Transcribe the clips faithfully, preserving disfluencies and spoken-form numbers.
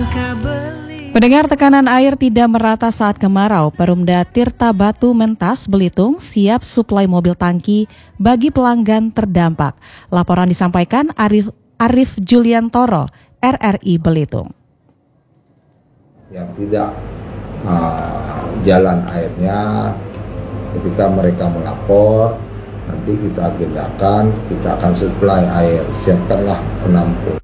Pendengar, tekanan air tidak merata saat kemarau. Perumda Tirta Batu Mentas, Belitung siap suplai mobil tangki bagi pelanggan terdampak. Laporan disampaikan Arif, Arif Juliantoro, R R I Belitung. Yang tidak uh, jalan airnya, ketika mereka melapor, nanti kita agendakan, kita akan suplai air, siapkanlah penampung.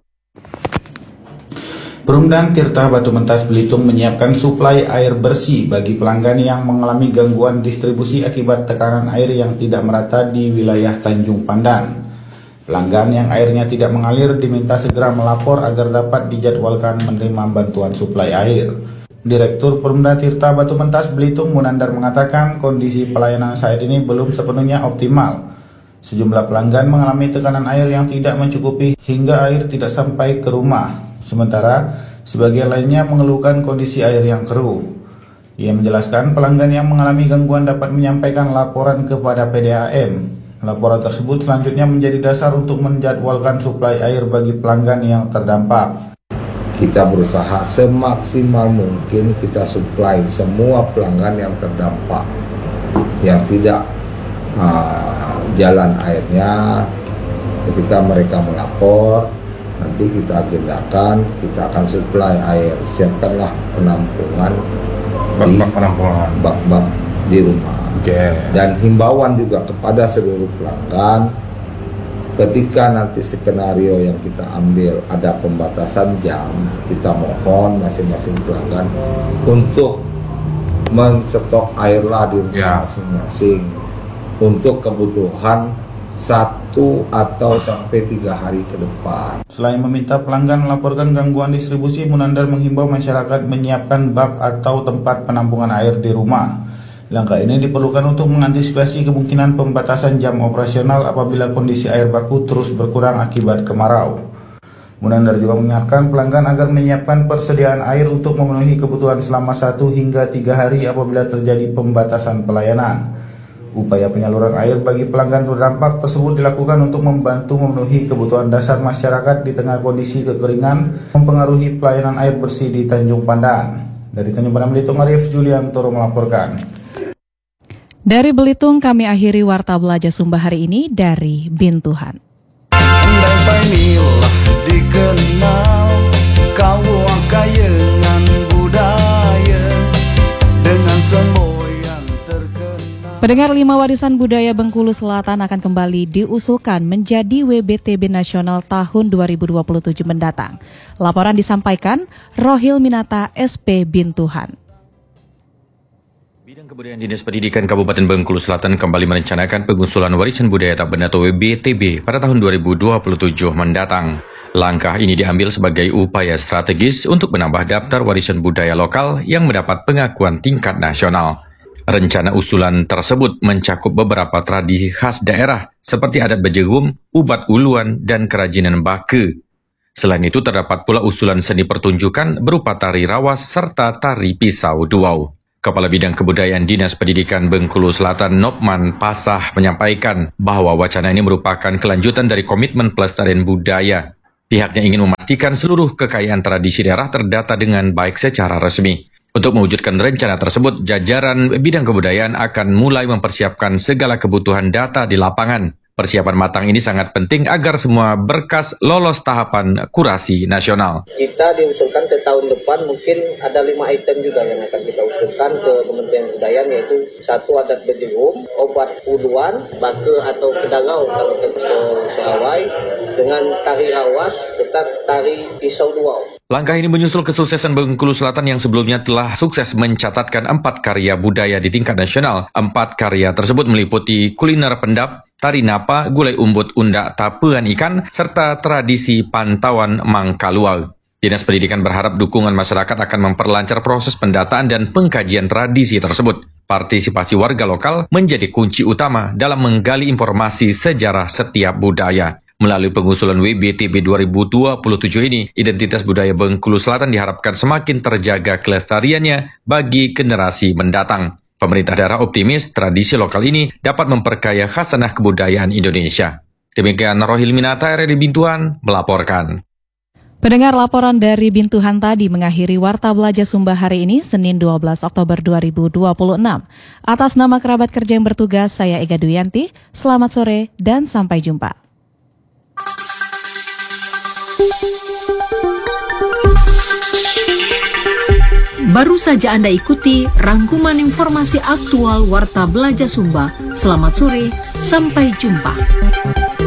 Perumda Tirta Batu Mentas Belitung menyiapkan suplai air bersih bagi pelanggan yang mengalami gangguan distribusi akibat tekanan air yang tidak merata di wilayah Tanjung Pandan. Pelanggan yang airnya tidak mengalir diminta segera melapor agar dapat dijadwalkan menerima bantuan suplai air. Direktur Perumda Tirta Batu Mentas Belitung Munandar mengatakan kondisi pelayanan saat ini belum sepenuhnya optimal. Sejumlah pelanggan mengalami tekanan air yang tidak mencukupi hingga air tidak sampai ke rumah. Sementara sebagian lainnya mengeluhkan kondisi air yang keruh. Ia menjelaskan pelanggan yang mengalami gangguan dapat menyampaikan laporan kepada P D A M. Laporan tersebut selanjutnya menjadi dasar untuk menjadwalkan suplai air bagi pelanggan yang terdampak. Kita berusaha semaksimal mungkin kita suplai semua pelanggan yang terdampak, yang tidak uh, jalan airnya. Ketika mereka melapor, nanti kita agendakan, kita akan suplai air, siapkanlah penampungan di bak-bak penampungan bak-bak di rumah. Okay. Dan himbauan juga kepada seluruh pelanggan, ketika nanti skenario yang kita ambil ada pembatasan jam, kita mohon masing-masing pelanggan untuk menstok airlah di rumah masing-masing yeah. untuk kebutuhan satu atau sampai tiga hari ke depan. Selain meminta pelanggan melaporkan gangguan distribusi, Munandar menghimbau masyarakat menyiapkan bak atau tempat penampungan air di rumah. Langkah ini diperlukan untuk mengantisipasi kemungkinan pembatasan jam operasional apabila kondisi air baku terus berkurang akibat kemarau. Munandar juga mengingatkan pelanggan agar menyiapkan persediaan air untuk memenuhi kebutuhan selama satu hingga tiga hari apabila terjadi pembatasan pelayanan. Upaya penyaluran air bagi pelanggan terdampak tersebut dilakukan untuk membantu memenuhi kebutuhan dasar masyarakat di tengah kondisi kekeringan mempengaruhi pelayanan air bersih di Tanjung Pandan. Dari Tanjung Pandan Belitung, Arif Juliantoro melaporkan. Dari Belitung kami akhiri Warta Belajar Sumba hari ini dari Bintuhan. Dikenal kau kayangan budaya dengan semboyan terkenal. Pendengar, lima warisan budaya Bengkulu Selatan akan kembali diusulkan menjadi W B T B Nasional tahun dua ribu dua puluh tujuh mendatang. Laporan disampaikan Rohil Minata, S P Bintuhan. Bidang Kebudayaan Dinas Pendidikan Kabupaten Bengkulu Selatan kembali merencanakan pengusulan warisan budaya tak benda atau W B T B pada tahun dua ribu dua puluh tujuh mendatang. Langkah ini diambil sebagai upaya strategis untuk menambah daftar warisan budaya lokal yang mendapat pengakuan tingkat nasional. Rencana usulan tersebut mencakup beberapa tradisi khas daerah seperti adat Bejerum, ubat uluan, dan kerajinan bake. Selain itu terdapat pula usulan seni pertunjukan berupa tari rawas serta tari pisau duau. Kepala Bidang Kebudayaan Dinas Pendidikan Bengkulu Selatan Nopman Pasah menyampaikan bahwa wacana ini merupakan kelanjutan dari komitmen pelestarian budaya. Pihaknya ingin memastikan seluruh kekayaan tradisi daerah terdata dengan baik secara resmi. Untuk mewujudkan rencana tersebut, jajaran bidang kebudayaan akan mulai mempersiapkan segala kebutuhan data di lapangan. Persiapan matang ini sangat penting agar semua berkas lolos tahapan kurasi nasional. Kita diusulkan ke tahun depan mungkin ada lima item juga yang akan kita usulkan ke Kementerian Kebudayaan, yaitu satu adat Bejerum, obat uluan, bake atau kedagau kalau ke Seawai, dengan tari rawas, tetap tari pisau duau. Langkah ini menyusul kesuksesan Bengkulu Selatan yang sebelumnya telah sukses mencatatkan empat karya budaya di tingkat nasional. Empat karya tersebut meliputi kuliner pendap, tari napa, gulai umbut undak tapean ikan, serta tradisi pantauan Mangkaluau. Dinas Pendidikan berharap dukungan masyarakat akan memperlancar proses pendataan dan pengkajian tradisi tersebut. Partisipasi warga lokal menjadi kunci utama dalam menggali informasi sejarah setiap budaya. Melalui pengusulan W B T B dua ribu dua puluh tujuh ini, identitas budaya Bengkulu Selatan diharapkan semakin terjaga kelestariannya bagi generasi mendatang. Pemerintah daerah optimis tradisi lokal ini dapat memperkaya khasanah kebudayaan Indonesia. Demikian Rohil Minata, R R I Bintuhan, melaporkan. Pendengar, laporan dari Bintuhan tadi mengakhiri Warta Belajar Sumba hari ini, Senin dua belas Oktober dua ribu dua puluh enam. Atas nama kerabat kerja yang bertugas, saya Ega Duyanti. Selamat sore dan sampai jumpa. Baru saja Anda ikuti rangkuman informasi aktual Warta Belajar Sumba. Selamat sore, sampai jumpa.